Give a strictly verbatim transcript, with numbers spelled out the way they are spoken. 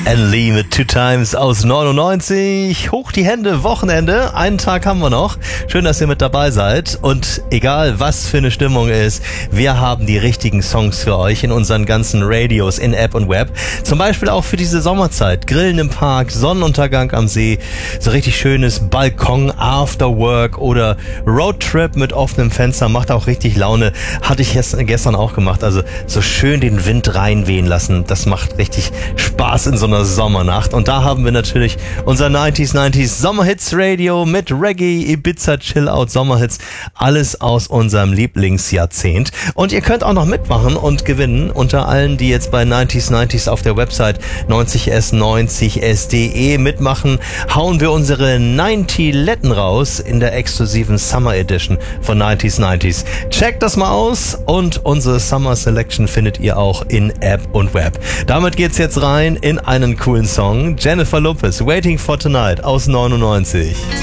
Anne Lee mit Two Times aus neunundneunzig. Hoch die Hände, Wochenende. Einen Tag haben wir noch. Schön, dass ihr mit dabei seid. Und egal, was für eine Stimmung ist, wir haben die richtigen Songs für euch in unseren ganzen Radios, in App und Web. Zum Beispiel auch für diese Sommerzeit. Grillen im Park, Sonnenuntergang am See, so richtig schönes Balkon, Afterwork oder Roadtrip mit offenem Fenster. Macht auch richtig Laune. Hatte ich gestern auch gemacht. Also so schön den Wind reinwehen lassen. Das macht richtig Spaß in so einer Sommernacht. Und da haben wir natürlich unser neunziger neunzig Sommerhits Radio mit Reggae, Ibiza, Chill-Out, Sommerhits. Alles aus unserem Lieblingsjahrzehnt. Und ihr könnt auch noch mitmachen und gewinnen. Unter allen, die jetzt bei neunziger neunzig auf der Website neunzig s neunzig s punkt de mitmachen, hauen wir unsere neunzig Letten raus in der exklusiven Summer Edition von neunziger neunzig. Checkt das mal aus und unsere Summer Selection findet ihr auch in App und Web. Damit geht's jetzt rein in einen coolen Song. Jennifer Lopez, Waiting for Tonight aus neunundneunzig.